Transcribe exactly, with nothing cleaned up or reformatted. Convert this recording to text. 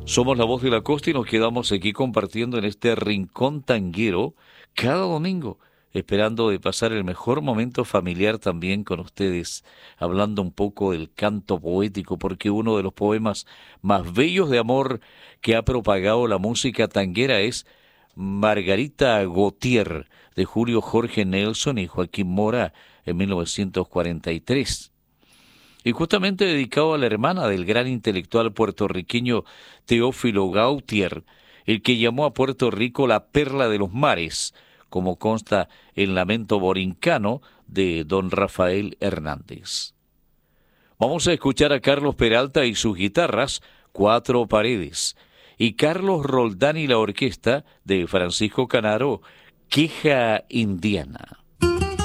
Somos la voz de la costa y nos quedamos aquí compartiendo en este rincón tanguero cada domingo, esperando de pasar el mejor momento familiar también con ustedes, hablando un poco del canto poético, porque uno de los poemas más bellos de amor que ha propagado la música tanguera es Margarita Gautier, de Julio Jorge Nelson y Joaquín Mora en mil novecientos cuarenta y tres. Y justamente dedicado a la hermana del gran intelectual puertorriqueño Teófilo Gautier, el que llamó a Puerto Rico la perla de los mares, como consta el lamento borincano de don Rafael Hernández. Vamos a escuchar a Carlos Peralta y sus guitarras, Cuatro Paredes, y Carlos Roldán y la orquesta de Francisco Canaro, Queja Indiana.